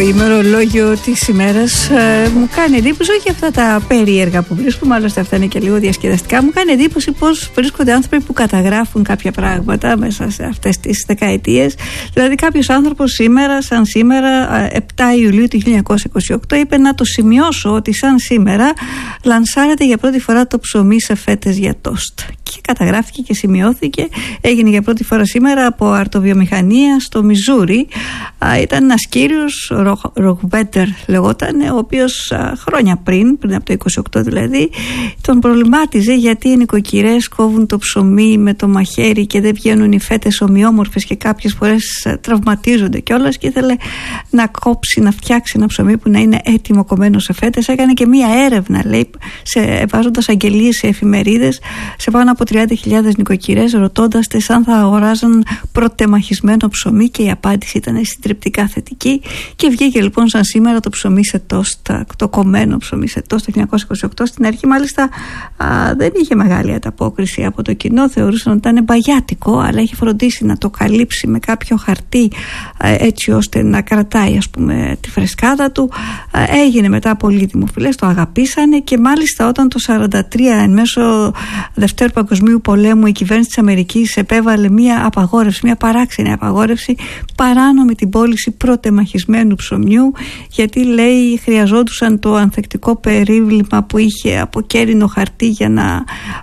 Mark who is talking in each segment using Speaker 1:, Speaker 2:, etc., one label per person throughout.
Speaker 1: ημερολόγιο της ημέρας μου κάνει εντύπωση, όχι αυτά τα περίεργα που βρίσκουμε, άλλωστε αυτά είναι και λίγο διασκεδαστικά. Μου κάνει εντύπωση πως βρίσκονται άνθρωποι που καταγράφουν κάποια πράγματα μέσα σε αυτές τις δεκαετίες. Δηλαδή κάποιος άνθρωπος σήμερα, σαν σήμερα, 7 Ιουλίου του 1928, είπε να το σημειώσω ότι σαν σήμερα λανσάρεται για πρώτη φορά το ψωμί σε φέτες για τόστ. Και καταγράφηκε και σημειώθηκε. Έγινε για πρώτη φορά σήμερα από αρτοβιομηχανία στο Μιζούρι. Ήταν ένας κύριος, Ροχβέντερ λεγόταν, ο οποίος χρόνια πριν από το 28 δηλαδή, τον προβλημάτιζε γιατί οι νοικοκυρές κόβουν το ψωμί με το μαχαίρι και δεν βγαίνουν οι φέτες ομοιόμορφες και κάποιες φορές τραυματίζονται κιόλας, και ήθελε να κόψει, να φτιάξει ένα ψωμί που να είναι έτοιμο κομμένο σε φέτες. Έκανε και μία έρευνα, λέει, βάζοντας αγγελίες σε εφημερίδες σε πάνω από 30.000 νοικοκυρές, ρωτώντας τις αν θα αγοράζαν πρωτεμαχισμένο ψωμί, και η απάντηση ήταν συντριπτικά θετική. Και βγήκε λοιπόν σαν σήμερα το ψωμί σε τόστ, το κομμένο ψωμί σε τόστ το 1928. Στην αρχή μάλιστα δεν είχε μεγάλη ανταπόκριση από το κοινό, θεωρούσαν ότι ήταν μπαγιάτικο, αλλά έχει φροντίσει να το καλύψει με κάποιο χαρτί έτσι ώστε να κρατάει, ας πούμε, τη φρεσκάδα του. Έγινε μετά πολύ δημοφιλές, το αγαπήσανε, και μάλιστα όταν το 1943 εν μέσω Δευτέρου Παγκοσμίου Πολέμου η κυβέρνηση της Αμερικής επέβαλε μια απαγόρευση, μια παράξενη απαγόρευση, παράνομη την πώληση πρωτεμαχισμένου ψωμιού, γιατί, λέει, χρειαζόντουσαν το ανθεκτικό περίβλημα που είχε από κέρινο χαρτί για να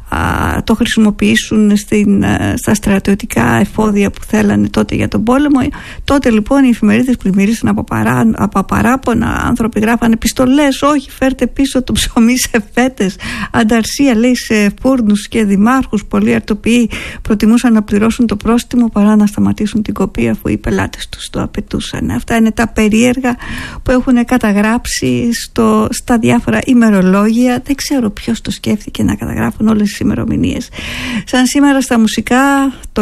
Speaker 1: το χρησιμοποιήσουν στα στρατιωτικά εφόδια που θέλανε τότε για τον πόλεμο. Τότε λοιπόν οι εφημερίδες πλημμυρίσαν από παράπονα, άνθρωποι γράφανε επιστολές, όχι, φέρτε πίσω το ψωμί σε φέτες. Ανταρσία, λέει, σε φούρνους και δημάρχους. Πολλοί αρτοποιοί προτιμούσαν να πληρώσουν το πρόστιμο παρά να σταματήσουν την κοπή, αφού οι πελάτες τους το απαιτούσαν. Αυτά είναι τα περίεργα που έχουν καταγράψει στα διάφορα ημερολόγια. Δεν ξέρω ποιος το σκέφτηκε να καταγράφουν όλες τις ημερομηνίες. Σαν σήμερα στα μουσικά, το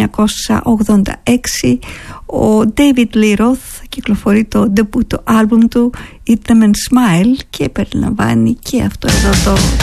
Speaker 1: 1986 ο David Lee Roth κυκλοφορεί το debut album του Eat Them and Smile, και περιλαμβάνει και αυτό εδώ το